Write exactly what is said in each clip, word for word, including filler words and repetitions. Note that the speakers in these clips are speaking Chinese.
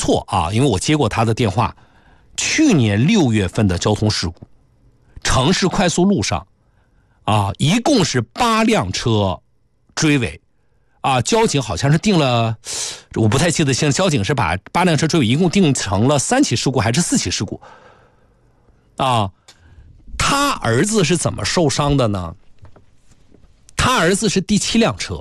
错啊，因为我接过他的电话，去年六月份的交通事故，城市快速路上啊，一共是八辆车追尾啊，交警好像是定了，我不太记得，现在交警是把八辆车追尾一共定成了三起事故还是四起事故啊？他儿子是怎么受伤的呢？他儿子是第七辆车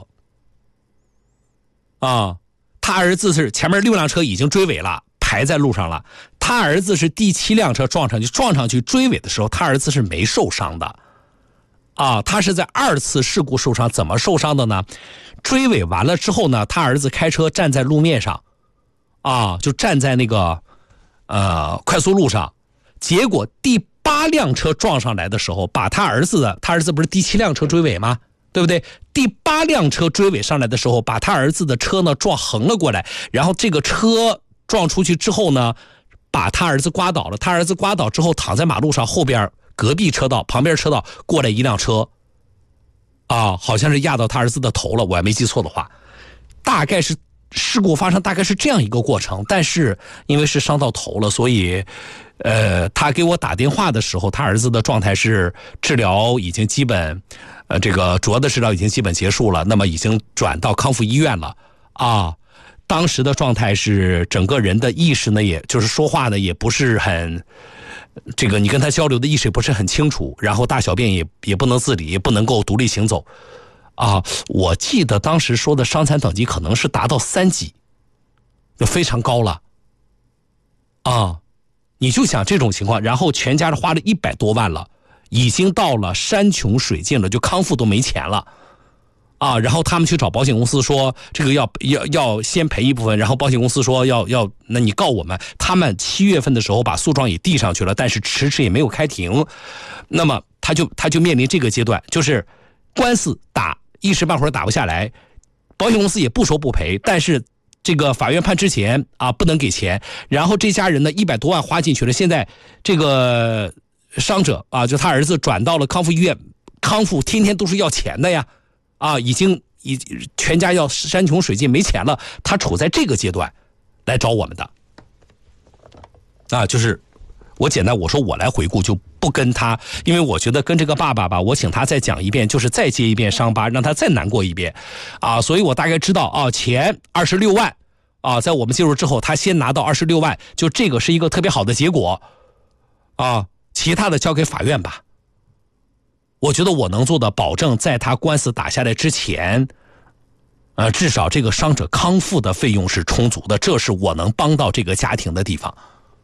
啊，他儿子是前面六辆车已经追尾了，排在路上了，他儿子是第七辆车撞上去，撞上去追尾的时候，他儿子是没受伤的啊，他是在二次事故受伤。怎么受伤的呢？追尾完了之后呢，他儿子开车站在路面上啊，就站在那个呃快速路上，结果第八辆车撞上来的时候，把他儿子的，他儿子不是第七辆车追尾吗？对不对？第八辆车追尾上来的时候，把他儿子的车呢撞横了过来，然后这个车撞出去之后呢，把他儿子刮倒了。他儿子刮倒之后躺在马路上，后边隔壁车道旁边车道过来一辆车啊，好像是压到他儿子的头了，我还没记错的话，大概是事故发生大概是这样一个过程。但是因为是伤到头了，所以呃，他给我打电话的时候，他儿子的状态是治疗已经基本呃，这个主要的治疗已经基本结束了，那么已经转到康复医院了啊。当时的状态是整个人的意识呢，也就是说话呢也不是很，这个你跟他交流的意识也不是很清楚，然后大小便也也不能自理，也不能够独立行走啊。我记得当时说的伤残等级可能是达到三级，就非常高了啊。你就想这种情况，然后全家是花了一百多万了，已经到了山穷水尽了，就康复都没钱了啊。然后他们去找保险公司说这个要要要先赔一部分，然后保险公司说要要那你告我们。他们七月份的时候把诉状也递上去了，但是迟迟也没有开庭。那么他就他就面临这个阶段，就是官司打一时半会儿打不下来，保险公司也不说不赔，但是这个法院判之前啊不能给钱，然后这家人呢一百多万花进去了，现在这个伤者啊就他儿子转到了康复医院，康复天天都是要钱的呀，啊已经已全家要山穷水尽没钱了，他处在这个阶段来找我们的啊，就是我简单我说我来回顾，就不跟他，因为我觉得跟这个爸爸吧，我请他再讲一遍，就是再接一遍伤疤，让他再难过一遍啊。所以我大概知道啊，钱二十六万啊，在我们介入之后，他先拿到二十六万，就这个是一个特别好的结果啊。其他的交给法院吧。我觉得我能做的，保证在他官司打下来之前，呃，至少这个伤者康复的费用是充足的，这是我能帮到这个家庭的地方。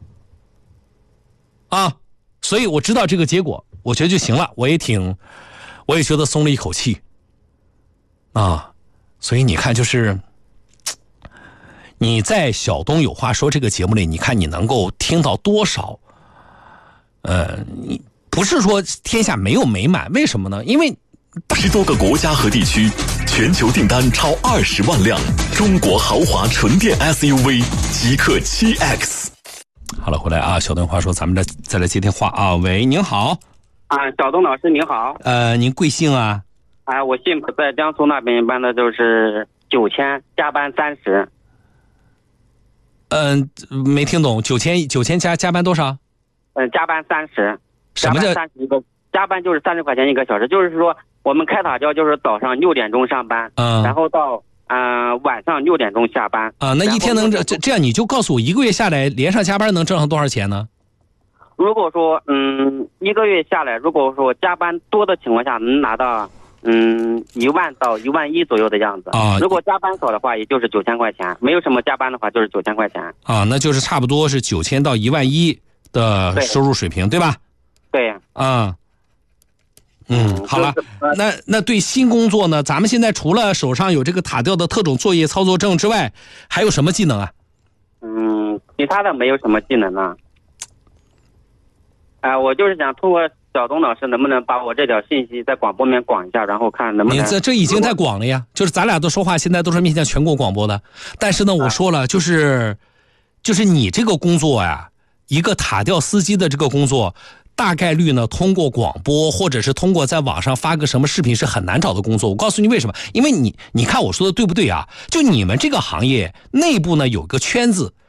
啊，所以我知道这个结果，我觉得就行了，我也挺，我也觉得松了一口气。啊，所以你看，就是你在小东有话说这个节目里，你看你能够听到多少？呃，你不是说天下没有美满，为什么呢？因为十多个国家和地区，全球订单超二十万辆，中国豪华纯电 S U V 极氪七 X。 好了，回来啊，小东话说，咱们再再来接电话啊。喂，您好。 啊，小东老师您好。 呃，您贵姓啊？ 哎、啊，我姓蒲，在江苏那边一般的就是九千，加班三十。 嗯、呃，没听懂，九千九千加加班多少？ 嗯、呃，加班三十。 什么叫三十一个？加班就是三十块钱一个小时，就是说我们开塔交就是早上六点钟上班， 嗯， 然后到嗯、呃、晚上六点钟下班。 啊，那一天能这这样，你就告诉我一个月下来连上加班能挣上多少钱呢？ 如果说嗯一个月下来，如果说加班多的情况下，能拿到嗯一万到一万一左右的样子啊。 如果加班少的话，也就是九千块钱；没有什么加班的话，就是九千块钱。 啊，那就是差不多是九千到一万一的收入水平， 对, 对吧？ 对。 啊。嗯，好了，那那对新工作呢？咱们现在除了手上有这个塔吊的特种作业操作证之外，还有什么技能啊？ 嗯，其他的没有什么技能了。哎、呃，我就是想通过小东老师，能不能把我这条信息在广播面广一下，然后看能不能。 你这这已经太广了呀！就是咱俩的说话现在都是面向全国广播的，但是呢，我说了，就是就是你这个工作呀，一个塔吊司机的这个工作。大概率呢，通过广播或者是通过在网上发个什么视频是很难找的工作。我告诉你为什么？因为你你看我说的对不对啊？就你们这个行业内部呢有个圈子，